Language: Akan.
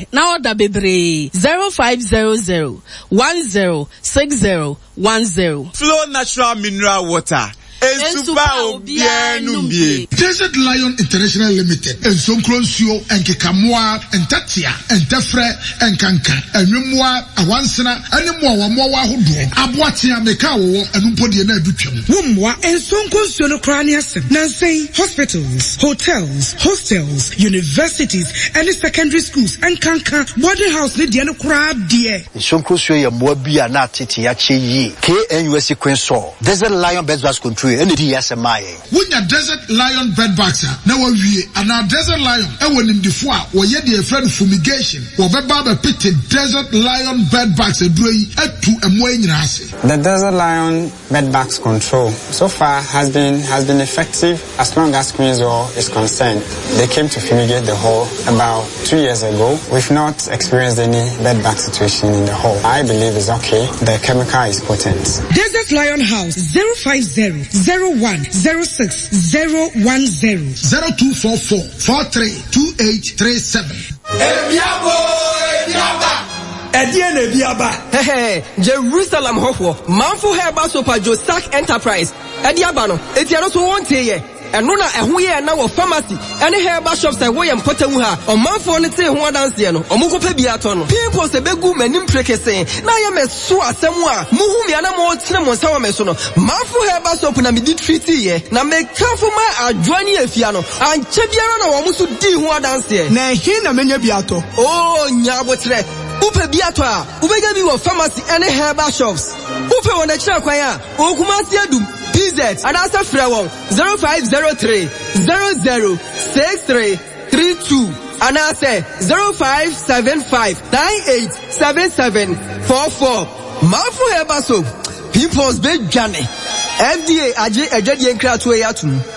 frɛ na order bebre 0500 106010. Flow natural mineral water. Desert Lion International Limited and Sonkronsuo and Kikamoa and Tatia and Tefre and Kanka and Numwa Awansana and Moa Hudu Abuatia Mekao and Umpodiana Duchum Wumwa and Sonkronsuo Cranias Nansei hospitals, hotels, hostels, universities and secondary schools and Kanka boarding house Nidiano Crab dear Sonkronsuo ya Mwabia na Titi Yachi Yi KNUSC Queenso Desert Lion Bedbugs Control and the SMI. When your Desert Lion bedbugs now we and our Desert Lion when in the foie or yet the friend fumigation or Baba pitted Desert Lion bedbugs a dray at 2 and more in The Desert Lion bedbugs control so far has been effective as long as Queenso is concerned. They came to fumigate the hole about 2 years ago. We've not experienced any bedbug situation in the hole. I believe it's okay. The chemical is potent. Desert Lion House 050 0106 010 0244 432837. Ediene biaba. Jerusalem hofo. Manfo herba sopa Josak Enterprise. Ediaba no. Etiano so wonte ye. Eno na eho ye na wo pharmacy. Ene herba shops e wo ye mpotemu ha. O manfo ne te ho dance ye no. Omukopa bi ato no. Pimpos e begu manim prekese. Na ye meso asemu a. Muhu mi ana mo tene mo nsa wa meso no. Manfo herba soap na me di treat ye. Na me kafo ma adwani afia no. Anche biara na wo muso di ho dance ye. Na he na menya bi ato. Oh nyabotre. Upe biato a. Ubega bi wo pharmacy ene herba shops. Upe wona kira kwan a. Okumasi adum. PZ and answer Frewon 0503 006332 and answer 0575 987744. Manfo herba soap. Pimples be Johnny. FDA aje ejedi enkra to yatum.